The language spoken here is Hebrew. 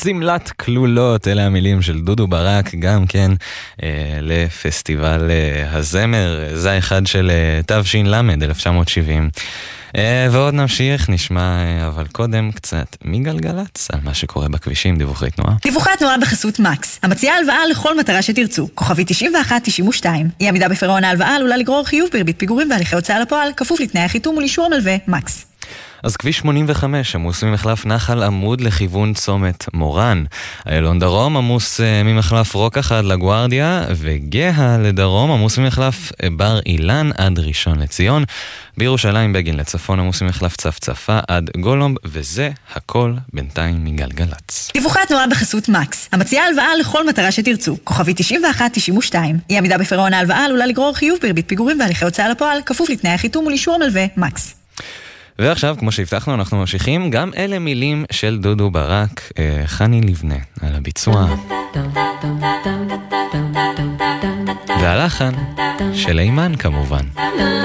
סמלת כלולות, אלה המילים של דודו ברק, גם כן לפסטיבל הזמר, זה אחד של תש"ל 1970. ועוד נמשיך, נשמע אבל קודם קצת מגלגלץ על מה שקורה בכבישים, דיווחי תנועה. דיווחי התנועה בחסות מקס, המציעה הלוואה לכל מטרה שתרצו, כוכבי 9192. אי עמידה בפירעון ההלוואה עלולה לגרור חיוב בריבית פיגורים והליכי הוצאה לפועל, כפוף לתנאי החיתום ולאישור המלווה. מקס. אז כביש 85 עמוס ממחלף נחל עמוד לכיוון צומת מורן. איילון דרום עמוס ממחלף רוקח עד לגוארדיה, וגאה לדרום עמוס ממחלף בר אילן עד ראשון לציון. בירושלים בגין לצפון עמוס ממחלף צפצפה עד גולומב, וזה הכל בינתיים מגלגלץ. דיווחי התנועה בחסות מקס, המציעה הלוואה לכל מטרה שתרצו, כוכבי 9192. אי עמידה בפירעון ההלוואה עלולה לגרור חיוב בריבית פיגורים והליכי הוצאה לפועל, כפוף לתנאי החיתום ולאישור המלווה. מקס. ועכשיו, כמו שהבטחנו, אנחנו ממשיכים. גם אלה מילים של דודו ברק, חני לבנה, על הביצוע. והלחן של אימן כמובן.